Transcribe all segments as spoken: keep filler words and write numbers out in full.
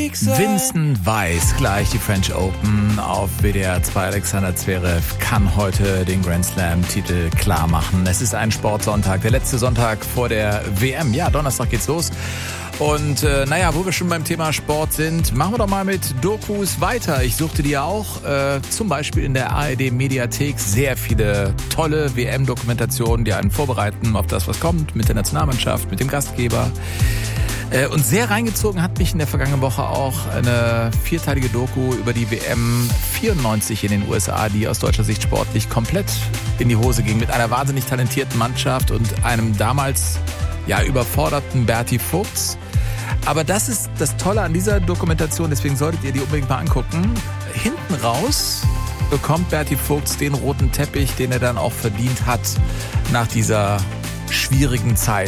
Vincent Weiss gleich die French Open auf W D R zwei. Alexander Zverev kann heute den Grand Slam-Titel klar machen. Es ist ein Sportsonntag, der letzte Sonntag vor der W M. Ja, Donnerstag geht's los. Und äh, naja, wo wir schon beim Thema Sport sind, machen wir doch mal mit Dokus weiter. Ich suchte die ja auch, äh, zum Beispiel in der A R D-Mediathek, sehr viele tolle W M-Dokumentationen, die einen vorbereiten auf das, was kommt, mit der Nationalmannschaft, mit dem Gastgeber. Äh, und sehr reingezogen hat mich in der vergangenen Woche auch eine vierteilige Doku über die W M vierundneunzig in den U S A, die aus deutscher Sicht sportlich komplett in die Hose ging, mit einer wahnsinnig talentierten Mannschaft und einem damals ja überforderten Berti Vogts. Aber das ist das Tolle an dieser Dokumentation, deswegen solltet ihr die unbedingt mal angucken. Hinten raus bekommt Berti Vogts den roten Teppich, den er dann auch verdient hat nach dieser schwierigen Zeit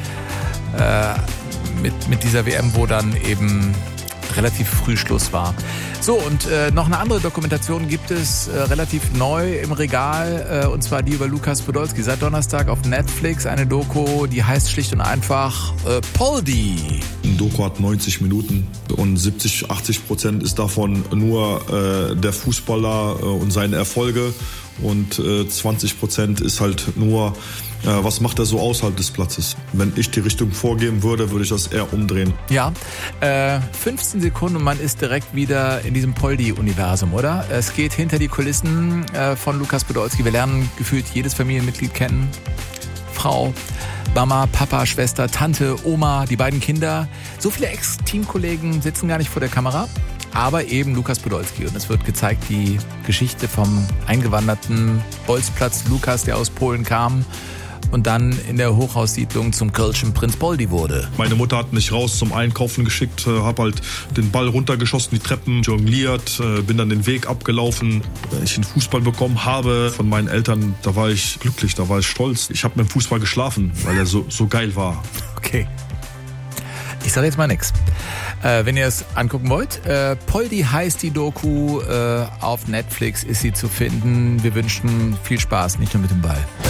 äh, mit, mit dieser W M, wo dann eben relativ früh Schluss war. So, und äh, noch eine andere Dokumentation gibt es äh, relativ neu im Regal, äh, und zwar die über Lukas Podolski. Seit Donnerstag auf Netflix eine Doku, die heißt schlicht und einfach äh, Poldi. Ein Doku hat neunzig Minuten und siebzig, achtzig Prozent ist davon nur äh, der Fußballer äh, und seine Erfolge und äh, zwanzig Prozent ist halt nur, äh, was macht er so außerhalb des Platzes. Wenn ich die Richtung vorgeben würde, würde ich das eher umdrehen. Ja, äh, fünfzehn Sekunden und man ist direkt wieder in diesem Poldi-Universum, oder? Es geht hinter die Kulissen äh, von Lukas Podolski. Wir lernen gefühlt jedes Familienmitglied kennen. Frau, Mama, Papa, Schwester, Tante, Oma, die beiden Kinder. So viele Ex-Teamkollegen sitzen gar nicht vor der Kamera, aber eben Lukas Podolski. Und es wird gezeigt, die Geschichte vom eingewanderten Bolzplatz Lukas, der aus Polen kam und dann in der Hochhaussiedlung zum Kölschen Prinz Poldi wurde. Meine Mutter hat mich raus zum Einkaufen geschickt, habe halt den Ball runtergeschossen, die Treppen jongliert, bin dann den Weg abgelaufen. Wenn ich den Fußball bekommen habe von meinen Eltern, da war ich glücklich, da war ich stolz. Ich habe mit dem Fußball geschlafen, weil er so, so geil war. Okay. Ich sage jetzt mal nichts. Äh, wenn ihr es angucken wollt, äh, Poldi heißt die Doku, äh, auf Netflix ist sie zu finden. Wir wünschen viel Spaß, nicht nur mit dem Ball.